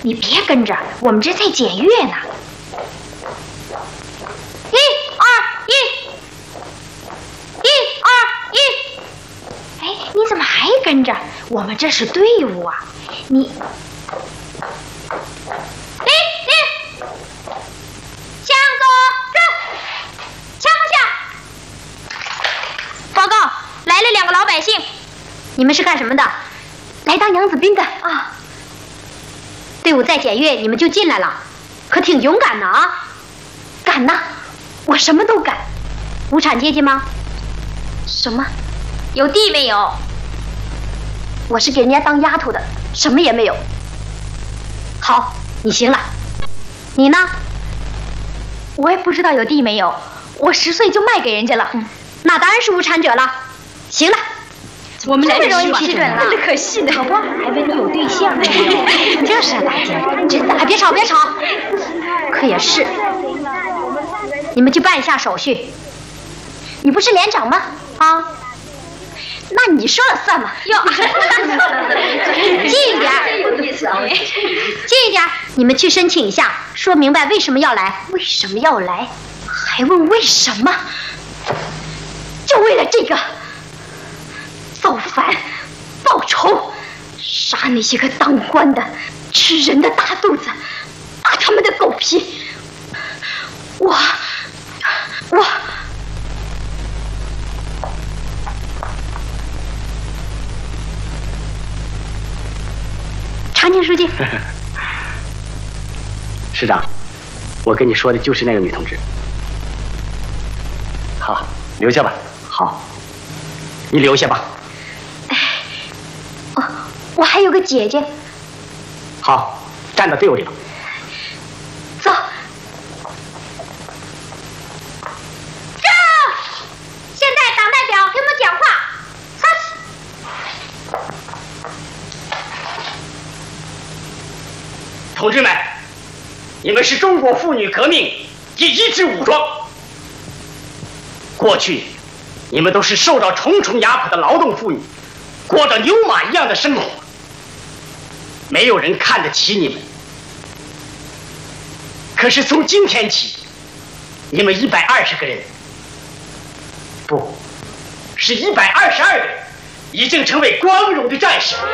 你别跟着，我们这在检阅呢。1、2、1，1、2、1。哎，你怎么还跟着？我们这是队伍啊！你，向左转，枪下。报告，来了2个老百姓，你们是干什么的？来当洋子兵的啊。队伍在检阅，你们就进来了，可挺勇敢的啊！敢呐，我什么都敢。无产阶级吗？什么？有地没有？我是给人家当丫头的，什么也没有。好，你行了。你呢？我也不知道有地没有，我10岁就卖给人家了。那当然是无产者了。行了。我们这么容易批准了，这可惜呢。可不，还问你有对象呢。就是啊，大姐，真的，别吵别吵。可也是，你们去办一下手续。你不是连长吗？啊，那你说了算嘛。哟，近一点，有意思啊。近一点，你们去申请一下，说明白为什么要来。为什么要来？还问为什么？就为了这个。造反、报仇，杀那些个当官的、吃人的大肚子，扒他们的狗皮。我，长青书记， 师长，我跟你说的就是那个女同志。好，留下吧。好，你留下吧。 我还有个姐姐。 好，站到队伍里了。 走。这，现在党代表给我们讲话。 同志们，你们是中国妇女革命第1支武装。过去，你们都是受到重重压迫的劳动妇女，过着牛马一样的生活。没有人看得起你们，可是从今天起，你们120个人，不，是122个人，已经成为光荣的战士，